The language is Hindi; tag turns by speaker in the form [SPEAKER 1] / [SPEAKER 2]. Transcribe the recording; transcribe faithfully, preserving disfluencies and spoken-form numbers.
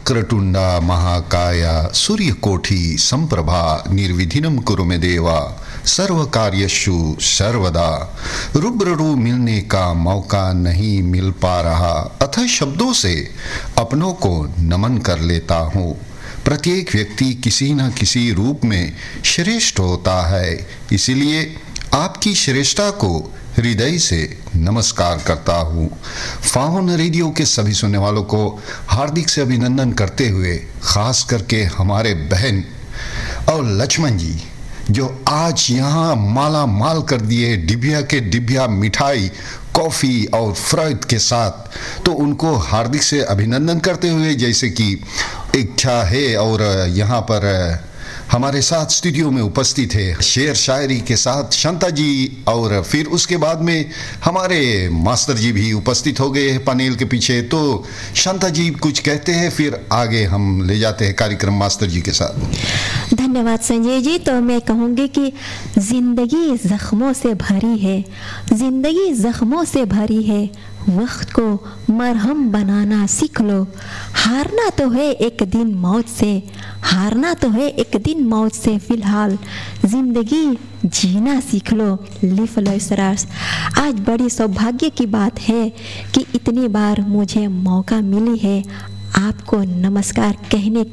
[SPEAKER 1] वक्रतुंडा महाकाया सूर्यकोटि संप्रभा निर्विघ्नं कुरु मे देवा सर्व कार्येषु सर्वदा। रूबरू मिलने का मौका नहीं मिल पा रहा, अथः शब्दों से अपनों को नमन कर लेता हूँ। प्रत्येक व्यक्ति किसी न किसी रूप में श्रेष्ठ होता है, इसीलिए आपकी श्रेष्ठता को हृदय से नमस्कार करता हूँ। फाउन रेडियो के सभी सुनने वालों को हार्दिक से अभिनंदन करते हुए, खास करके हमारे बहन और लक्ष्मण जी जो आज यहाँ माला माल कर दिए डिबिया के डिबिया मिठाई, कॉफ़ी और फ्राइड के साथ, तो उनको हार्दिक से अभिनंदन करते हुए, जैसे कि इच्छा है और यहाँ पर हमारे साथ स्टूडियो में उपस्थित है शेर शायरी के साथ शांता जी, और फिर उसके बाद में हमारे मास्टर जी भी उपस्थित हो गए हैं पैनल के पीछे। तो शांता जी कुछ कहते हैं, फिर आगे हम ले जाते हैं कार्यक्रम मास्टर जी के साथ।
[SPEAKER 2] धन्यवाद संजय जी। तो मैं कहूँगी कि जिंदगी जख्मों से भरी है, जिंदगी जख्मों से भरी है, वक्त को मरहम बनाना सीख लो। हारना तो है एक दिन मौत से, हारना तो है एक दिन मौत से, फिलहाल जिंदगी जीना सीख लो। लिव लॉयसरास। आज बड़ी सौभाग्य की बात है कि इतनी बार मुझे मौका मिली है आपको नमस्कार कहने